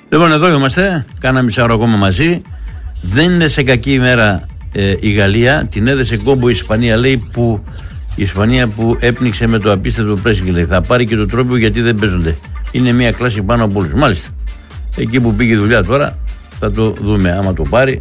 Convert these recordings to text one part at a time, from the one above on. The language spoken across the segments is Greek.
Λοιπόν, εδώ είμαστε. Κάναμε μισάωρο ακόμα μαζί. Δεν είναι σε κακή ημέρα η Γαλλία. Την έδεσε κόμπο η Ισπανία, λέει, που η Ισπανία που έπνιξε με το απίστευτο pressing, λέει. Θα πάρει και το τρόπο γιατί δεν παίζονται. Είναι μια κλάση πάνω από όλους. Μάλιστα. Εκεί που πήγε η δουλειά τώρα θα το δούμε. Άμα το πάρει,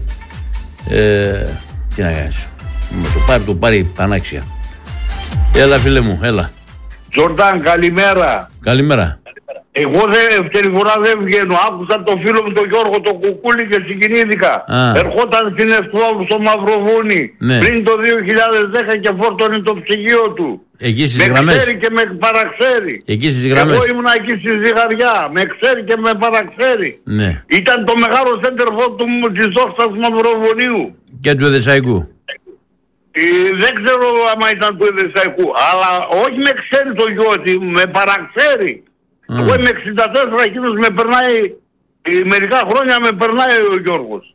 τι να κάνεις. Το πάρει πανάξια. Έλα, φίλε μου, έλα. Τζορντάν, καλημέρα. Καλημέρα. Εγώ την φορά δεν βγαίνω. Άκουσα το φίλο μου τον Γιώργο τον Κουκούλη και συγκινήθηκα. Ερχόταν στην Εστρόλου στο Μαυροβούνι πριν το 2010 και φόρτωνε το ψυγείο του. Εκεί στις με γραμμές. ξέρει και με παραξέρει. Εκεί στις γραμμές. Εγώ ήμουν εκεί στη Ζυγαριά. Με ξέρει και με παραξέρει. Ναι. Ήταν το μεγάλο σέντερφο του της δόξας του Μαυροβουνίου. Και του Εδεσσαϊκού. Δεν ξέρω άμα ήταν του Εδεσσαϊκού. Αλλά όχι με ξέρει το γιο ότι με παραξέρει. Εγώ είμαι 64, εκείνος με περνάει, μερικά χρόνια με περνάει ο Γιώργος.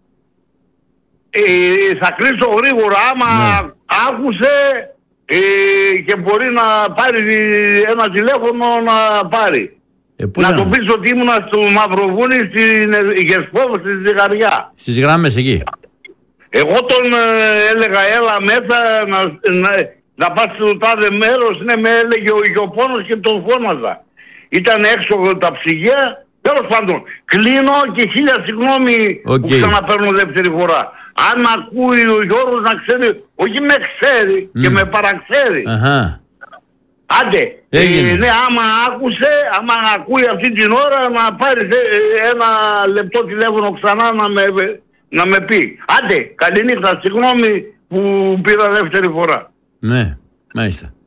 Θα κλείσω γρήγορα, άμα άκουσε και μπορεί να πάρει ένα τηλέφωνο να πάρει. Να το πεις ότι ήμουνα στο Μαυροβούνι, στην Γεσπόβο, στη Ζυγαριά. Στις γράμμες εκεί. Εγώ τον έλεγα έλα μέσα να πας στο τάδε μέρος, ναι, με έλεγε ο Ιωπώνος και τον φώναζα. Ήταν έξω τα ψυγεία, τέλος πάντων. Κλείνω και 1000 συγγνώμη που ξαναπαίρνω δεύτερη φορά. Αν ακούει ο Γιώργος να ξέρει, όχι με ξέρει και με παραξέρει. Άντε, ναι, άμα άκουσε, άμα ακούει αυτή την ώρα να πάρει ένα λεπτό τηλέφωνο ξανά να με πει. Άντε, καληνύχτα, συγγνώμη που πήρα δεύτερη φορά. Ναι, μάλιστα.